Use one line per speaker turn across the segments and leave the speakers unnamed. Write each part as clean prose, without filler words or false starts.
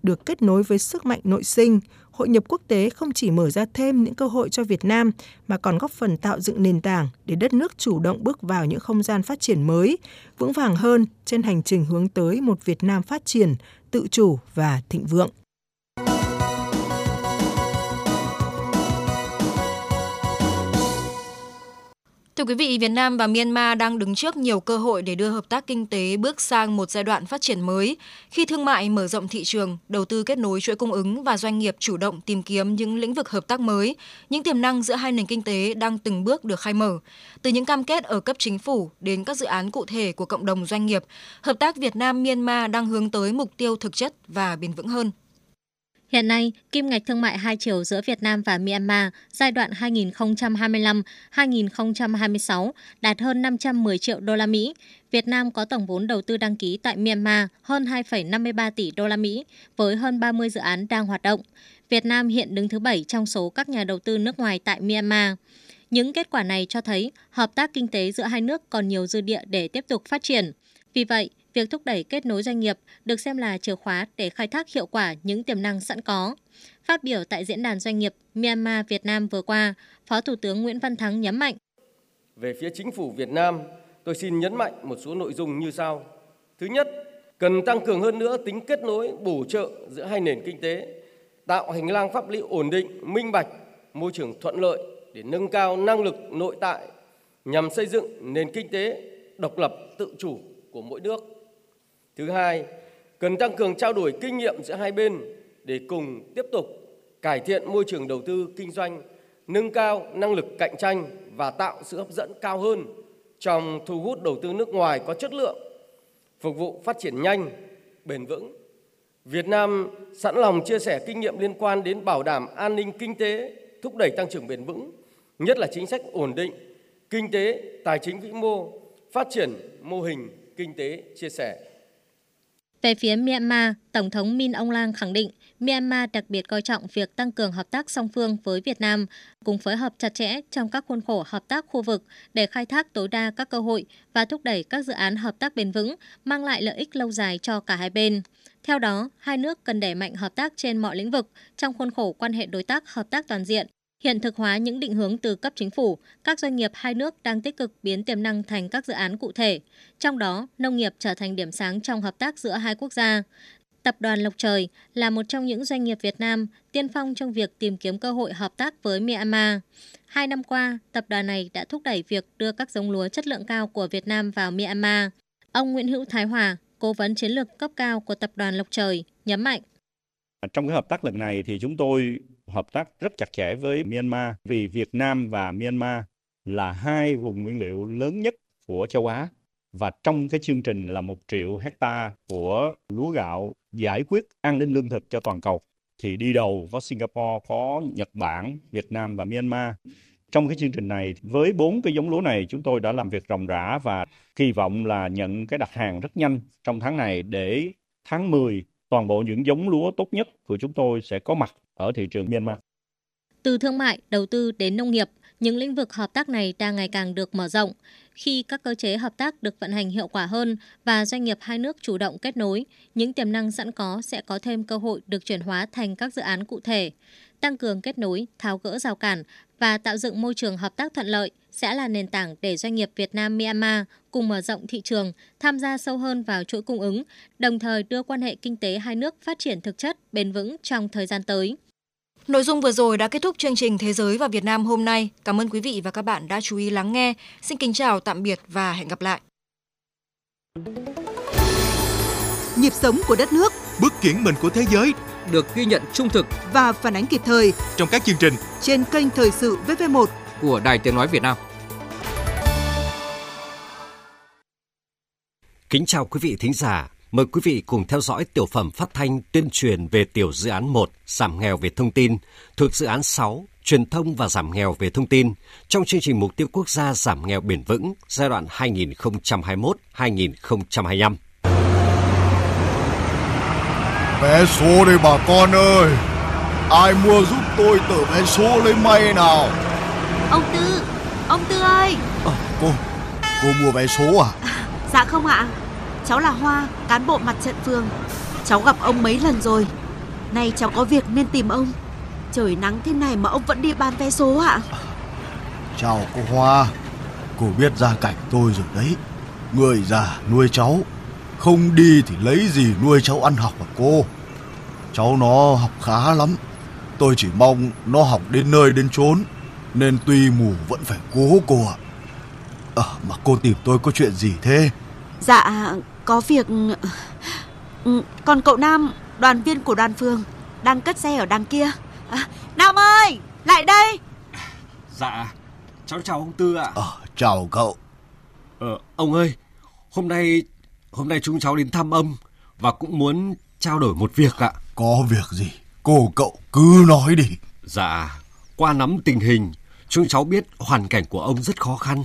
được kết nối với sức mạnh nội sinh, hội nhập quốc tế không chỉ mở ra thêm những cơ hội cho Việt Nam mà còn góp phần tạo dựng nền tảng để đất nước chủ động bước vào những không gian phát triển mới, vững vàng hơn trên hành trình hướng tới một Việt Nam phát triển, tự chủ và thịnh vượng.
Thưa quý vị, Việt Nam và Myanmar đang đứng trước nhiều cơ hội để đưa hợp tác kinh tế bước sang một giai đoạn phát triển mới, khi thương mại mở rộng thị trường, đầu tư kết nối chuỗi cung ứng và doanh nghiệp chủ động tìm kiếm những lĩnh vực hợp tác mới, những tiềm năng giữa hai nền kinh tế đang từng bước được khai mở. Từ những cam kết ở cấp chính phủ đến các dự án cụ thể của cộng đồng doanh nghiệp, hợp tác Việt Nam-Myanmar đang hướng tới mục tiêu thực chất và bền vững hơn.
Hiện nay, kim ngạch thương mại hai chiều giữa Việt Nam và Myanmar giai đoạn 2025-2026 đạt hơn 510 triệu đô la Mỹ. Việt Nam có tổng vốn đầu tư đăng ký tại Myanmar hơn 2,53 tỷ đô la Mỹ với hơn 30 dự án đang hoạt động. Việt Nam hiện đứng thứ 7 trong số các nhà đầu tư nước ngoài tại Myanmar. Những kết quả này cho thấy hợp tác kinh tế giữa hai nước còn nhiều dư địa để tiếp tục phát triển. Vì vậy, việc thúc đẩy kết nối doanh nghiệp được xem là chìa khóa để khai thác hiệu quả những tiềm năng sẵn có. Phát biểu tại Diễn đàn Doanh nghiệp Myanmar-Việt Nam vừa qua, Phó Thủ tướng Nguyễn Văn Thắng nhấn mạnh.
Về phía chính phủ Việt Nam, tôi xin nhấn mạnh một số nội dung như sau. Thứ nhất, cần tăng cường hơn nữa tính kết nối bổ trợ giữa hai nền kinh tế, tạo hành lang pháp lý ổn định, minh bạch, môi trường thuận lợi để nâng cao năng lực nội tại nhằm xây dựng nền kinh tế độc lập tự chủ của mỗi nước. Thứ hai, cần tăng cường trao đổi kinh nghiệm giữa hai bên để cùng tiếp tục cải thiện môi trường đầu tư kinh doanh, nâng cao năng lực cạnh tranh và tạo sự hấp dẫn cao hơn trong thu hút đầu tư nước ngoài có chất lượng, phục vụ phát triển nhanh, bền vững. Việt Nam sẵn lòng chia sẻ kinh nghiệm liên quan đến bảo đảm an ninh kinh tế, thúc đẩy tăng trưởng bền vững, nhất là chính sách ổn định, kinh tế, tài chính vĩ mô, phát triển mô hình kinh tế chia sẻ.
Về phía Myanmar, Tổng thống Min Aung Hlaing khẳng định Myanmar đặc biệt coi trọng việc tăng cường hợp tác song phương với Việt Nam, cùng phối hợp chặt chẽ trong các khuôn khổ hợp tác khu vực để khai thác tối đa các cơ hội và thúc đẩy các dự án hợp tác bền vững, mang lại lợi ích lâu dài cho cả hai bên. Theo đó, hai nước cần đẩy mạnh hợp tác trên mọi lĩnh vực trong khuôn khổ quan hệ đối tác hợp tác toàn diện. Hiện thực hóa những định hướng từ cấp chính phủ, các doanh nghiệp hai nước đang tích cực biến tiềm năng thành các dự án cụ thể. Trong đó, nông nghiệp trở thành điểm sáng trong hợp tác giữa hai quốc gia. Tập đoàn Lộc Trời là một trong những doanh nghiệp Việt Nam tiên phong trong việc tìm kiếm cơ hội hợp tác với Myanmar. 2 năm qua, tập đoàn này đã thúc đẩy việc đưa các giống lúa chất lượng cao của Việt Nam vào Myanmar. Ông Nguyễn Hữu Thái Hòa, cố vấn chiến lược cấp cao của tập đoàn Lộc Trời, nhấn mạnh.
Trong cái hợp tác lần này thì chúng tôi hợp tác rất chặt chẽ với Myanmar vì Việt Nam và Myanmar là hai vùng nguyên liệu lớn nhất của châu Á. Và trong cái chương trình là 1 triệu hectare của lúa gạo giải quyết an ninh lương thực cho toàn cầu thì đi đầu có Singapore, có Nhật Bản, Việt Nam và Myanmar. Trong cái chương trình này với 4 cái giống lúa này chúng tôi đã làm việc ròng rã và kỳ vọng là nhận cái đặt hàng rất nhanh trong tháng này để tháng 10 toàn bộ những giống lúa tốt nhất của chúng tôi sẽ có mặt ở thị trường Myanmar.
Từ thương mại, đầu tư đến nông nghiệp, những lĩnh vực hợp tác này đang ngày càng được mở rộng. Khi các cơ chế hợp tác được vận hành hiệu quả hơn và doanh nghiệp hai nước chủ động kết nối, những tiềm năng sẵn có sẽ có thêm cơ hội được chuyển hóa thành các dự án cụ thể. Tăng cường kết nối, tháo gỡ rào cản và tạo dựng môi trường hợp tác thuận lợi sẽ là nền tảng để doanh nghiệp Việt Nam-Myanmar cùng mở rộng thị trường, tham gia sâu hơn vào chuỗi cung ứng, đồng thời đưa quan hệ kinh tế hai nước phát triển thực chất, bền vững trong thời gian tới.
Nội dung vừa rồi đã kết thúc chương trình Thế giới và Việt Nam hôm nay. Cảm ơn quý vị và các bạn đã chú ý lắng nghe. Xin kính chào, tạm biệt và hẹn gặp lại.
Nhịp sống của đất nước,
bước chuyển mình của thế giới
được ghi nhận trung thực
và phản ánh kịp thời
trong các chương trình
trên kênh Thời sự VV1
của Đài Tiếng nói Việt Nam.
Kính chào quý vị thính giả. Mời quý vị cùng theo dõi tiểu phẩm phát thanh tuyên truyền về tiểu dự án 1 giảm nghèo về thông tin thuộc dự án 6 truyền thông và giảm nghèo về thông tin trong chương trình mục tiêu quốc gia giảm nghèo bền vững giai đoạn 2021-2025.
Vé số đây bà con ơi, ai mua giúp tôi tờ vé số lấy may nào.
Ông Tư ơi.
Cô mua vé số à?
Dạ không ạ. Cháu là Hoa, cán bộ mặt trận phường. Cháu gặp ông mấy lần rồi. Nay cháu có việc nên tìm ông. Trời nắng thế này mà ông vẫn đi bán vé số ạ?
Chào cô Hoa. Cô biết gia cảnh tôi rồi đấy. Người già nuôi cháu, không đi thì lấy gì nuôi cháu ăn học hả cô? Cháu nó học khá lắm. Tôi chỉ mong nó học đến nơi đến chốn, nên tuy mù vẫn phải cố cô ạ. Mà cô tìm tôi có chuyện gì thế?
Dạ, có việc. Còn cậu Nam, đoàn viên của đoàn phường, đang cất xe ở đằng kia. Nam ơi, lại đây.
Dạ, cháu chào ông Tư ạ.
Chào cậu.
Ông ơi, hôm nay chúng cháu đến thăm ông và cũng muốn trao đổi một việc ạ.
Có việc gì? Cô cậu cứ nói đi.
Dạ, qua nắm tình hình, chúng cháu biết hoàn cảnh của ông rất khó khăn.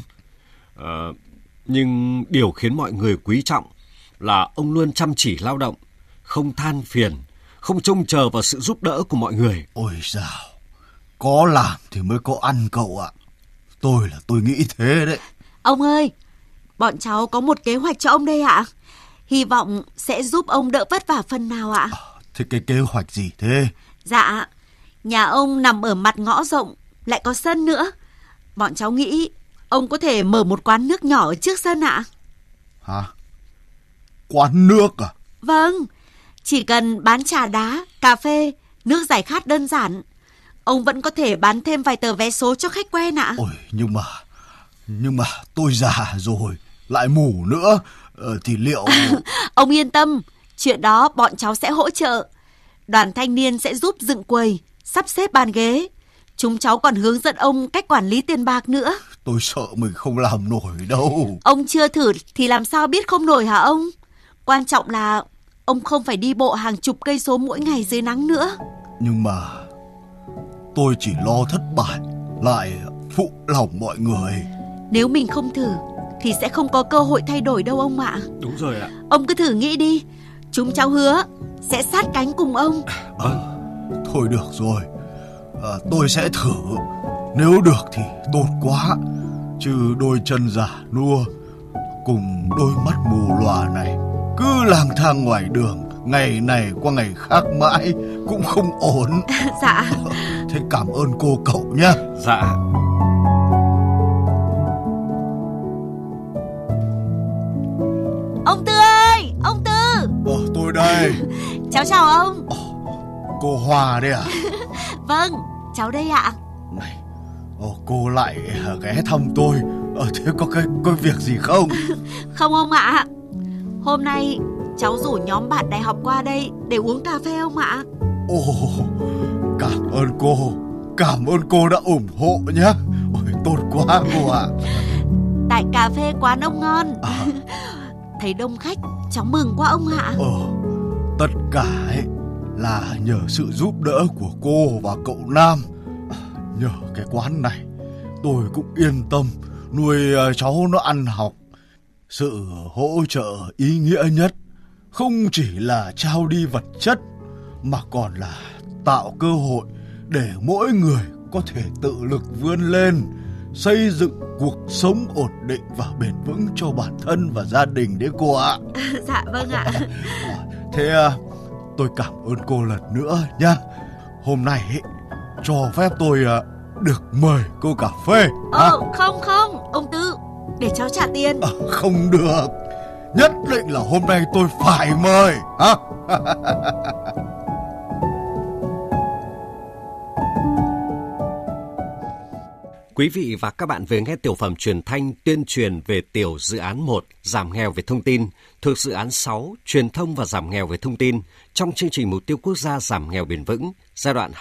Nhưng điều khiến mọi người quý trọng là ông luôn chăm chỉ lao động, không than phiền, không trông chờ vào sự giúp đỡ của mọi người.
Ôi dào, có làm thì mới có ăn cậu ạ. Tôi nghĩ thế đấy.
Ông ơi, bọn cháu có một kế hoạch cho ông đây ạ. Hy vọng sẽ giúp ông đỡ vất vả phần nào ạ.
Thế cái kế hoạch gì thế?
Dạ, nhà ông nằm ở mặt ngõ rộng, lại có sân nữa. Bọn cháu nghĩ ông có thể mở một quán nước nhỏ ở trước sân ạ.
Hả? Quán nước à?
Vâng, chỉ cần bán trà đá, cà phê, nước giải khát đơn giản. Ông vẫn có thể bán thêm vài tờ vé số cho khách quen ạ.
Ôi, nhưng mà tôi già rồi, lại mù nữa, thì liệu...
Ông yên tâm, chuyện đó bọn cháu sẽ hỗ trợ. Đoàn thanh niên sẽ giúp dựng quầy, sắp xếp bàn ghế. Chúng cháu còn hướng dẫn ông cách quản lý tiền bạc nữa.
Tôi sợ mình không làm nổi đâu.
Ông chưa thử thì làm sao biết không nổi hả ông? Quan trọng là ông không phải đi bộ hàng chục cây số mỗi ngày dưới nắng nữa.
Nhưng mà tôi chỉ lo thất bại, lại phụ lòng mọi người.
Nếu mình không thử thì sẽ không có cơ hội thay đổi đâu ông ạ.
Đúng rồi ạ.
Ông cứ thử nghĩ đi. Chúng cháu hứa sẽ sát cánh cùng ông.
Thôi được rồi, tôi sẽ thử. Nếu được thì tốt quá. Chứ đôi chân giả nua cùng đôi mắt mù lòa này cứ lang thang ngoài đường, ngày này qua ngày khác mãi cũng không ổn.
Dạ.
Thế cảm ơn cô cậu nhé.
Dạ.
Ông Tư ơi, ông Tư.
Tôi đây.
Cháu chào ông.
Cô Hoa đấy à?
Vâng, cháu đây ạ.
Này, cô lại ghé thăm tôi. Thế có việc gì không?
Không ông ạ. Hôm nay cháu rủ nhóm bạn đại học qua đây để uống cà phê ông ạ.
Cảm ơn cô đã ủng hộ nhé. Ôi, tốt quá cô ạ.
Tại cà phê quán ông ngon. Thấy đông khách, cháu mừng quá ông ạ.
Tất cả là nhờ sự giúp đỡ của cô và cậu Nam. Nhờ cái quán này, tôi cũng yên tâm nuôi cháu nó ăn học. Sự hỗ trợ ý nghĩa nhất không chỉ là trao đi vật chất, mà còn là tạo cơ hội để mỗi người có thể tự lực vươn lên, xây dựng cuộc sống ổn định và bền vững cho bản thân và gia đình đấy cô ạ.
Dạ vâng ạ.
Thế tôi cảm ơn cô lần nữa nhá. Hôm nay cho phép tôi được mời cô cà phê.
Không, ông Tư, để cháu trả tiền.
Không được, nhất định là hôm nay tôi phải mời.
Quý vị và các bạn vừa nghe tiểu phẩm truyền thanh tuyên truyền về tiểu dự án 1 giảm nghèo về thông tin thuộc dự án 6 truyền thông và giảm nghèo về thông tin trong chương trình mục tiêu quốc gia giảm nghèo bền vững giai đoạn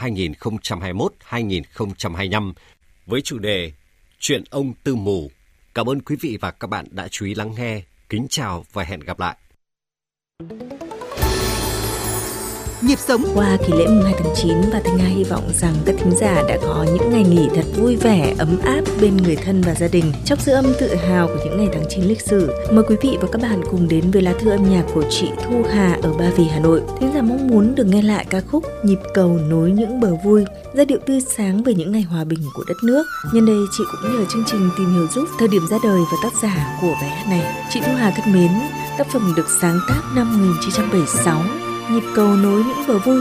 2021-2025 với chủ đề Chuyện ông Tư mù. Cảm ơn quý vị và các bạn đã chú ý lắng nghe. Kính chào và hẹn gặp lại.
Nhịp sống.
Qua kỳ lễ mùng 2 tháng 9 và Thanh Nga hy vọng rằng các thính giả đã có những ngày nghỉ thật vui vẻ, ấm áp bên người thân và gia đình. Trong dư âm tự hào của những ngày tháng 9 lịch sử, mời quý vị và các bạn cùng đến với lá thư âm nhạc của chị Thu Hà ở Ba Vì, Hà Nội. Thính giả mong muốn được nghe lại ca khúc Nhịp cầu nối những bờ vui, giai điệu tươi sáng về những ngày hòa bình của đất nước. Nhân đây chị cũng nhờ chương trình tìm hiểu giúp thời điểm ra đời và tác giả của bài hát này. Chị Thu Hà thân mến, tác phẩm được sáng tác năm 1976. Nhịp cầu nối những bờ vui